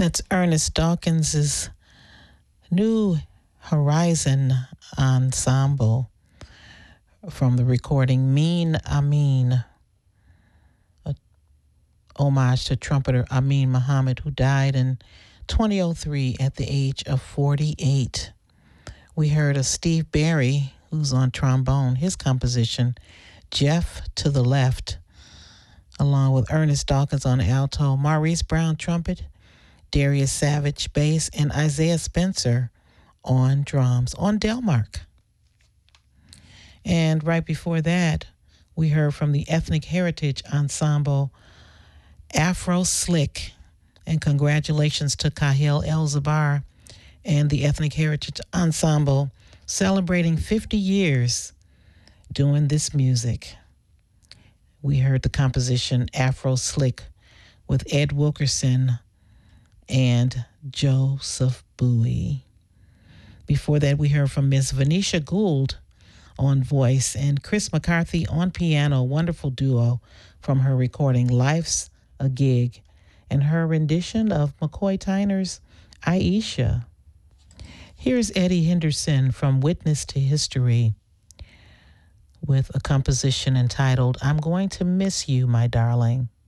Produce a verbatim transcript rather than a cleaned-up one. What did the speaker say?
That's Ernest Dawkins's New Horizon Ensemble from the recording Mean Amin, a homage to trumpeter Amin Muhammad, who died in twenty oh three at the age of forty-eight. We heard of Steve Barry, who's on trombone, his composition, Jeff to the Left, along with Ernest Dawkins on alto, Maurice Brown trumpet, Darius Savage bass, and Isaiah Spencer on drums on Delmark. And right before that, we heard from the Ethnic Heritage Ensemble, Afro Slick, and congratulations to Kahil El-Zabar and the Ethnic Heritage Ensemble celebrating fifty years doing this music. We heard the composition Afro Slick with Ed Wilkerson and Joseph Bowie. Before that, we heard from Miss Venetia Gould on voice and Chris McCarthy on piano, wonderful duo from her recording Life's a Gig, and her rendition of McCoy Tyner's Aisha. Here's Eddie Henderson from Witness to History with a composition entitled I'm Going to Miss You, My Darling.